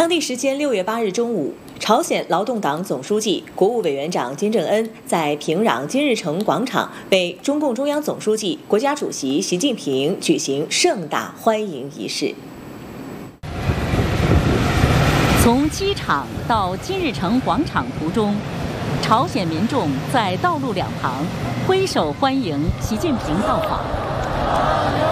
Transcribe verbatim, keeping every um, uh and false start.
当地时间六月八日中午，朝鲜劳动党总书记、国务委员长金正恩在平壤金日成广场为中共中央总书记、国家主席习近平举行盛大欢迎仪式。 从机场到金日成广场途中，朝鲜民众在道路两旁挥手欢迎习近平到访。